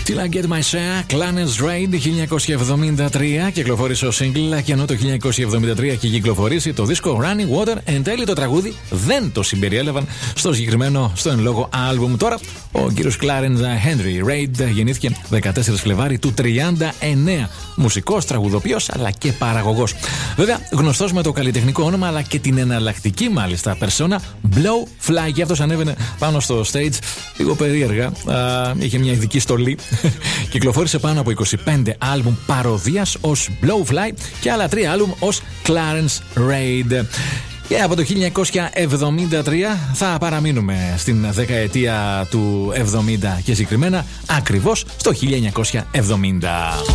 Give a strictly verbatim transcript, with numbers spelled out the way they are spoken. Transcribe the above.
Till I Get My Share, Clarence Raid χίλια εννιακόσια εβδομήντα τρία, κυκλοφόρησε ο single, και ενώ το χίλια εννιακόσια εβδομήντα τρία έχει κυκλοφορήσει το δίσκο Running Water, εν τέλει το τραγούδι δεν το συμπεριέλαβαν στο συγκεκριμένο, στο εν λόγω άλμπουμ. Τώρα, ο κύριος Clarence Henry Raid γεννήθηκε δεκατέσσερις Φλεβάρι του τριάντα εννέα. Μουσικός, τραγουδοποιός αλλά και παραγωγός. Βέβαια, γνωστός με το καλλιτεχνικό όνομα αλλά και την εναλλακτική μάλιστα περσόνα Blow Fly. Και αυτός ανέβαινε πάνω στο stage λίγο περίεργα. Α, είχε μια ειδική στολή. Κυκλοφόρησε πάνω από είκοσι πέντε άλμπουμ παροδίας ως Blow Fly και άλλα τρία άλμπουμ ως Clarence Raid. Και από το χίλια εννιακόσια εβδομήντα τρία θα παραμείνουμε στην δεκαετία του εβδομήντα και συγκεκριμένα ακριβώς στο χίλια εννιακόσια εβδομήντα.